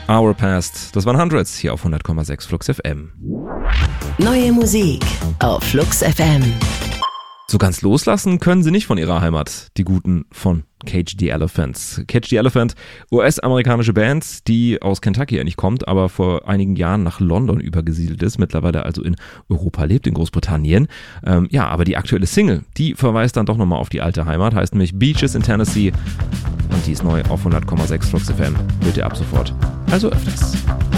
Hour Past. Das waren Hundreds hier auf 100,6 Flux FM. Neue Musik auf Flux FM. So ganz loslassen können sie nicht von ihrer Heimat, die Guten von Cage the Elephant. Cage the Elephant, US-amerikanische Band, die aus Kentucky eigentlich kommt, aber vor einigen Jahren nach London übergesiedelt ist, mittlerweile also in Europa lebt, in Großbritannien. Aber die aktuelle Single, die verweist dann doch nochmal auf die alte Heimat, heißt nämlich Beaches in Tennessee und die ist neu auf 100,6 Flux FM. Hört ihr ab sofort. Also öfters.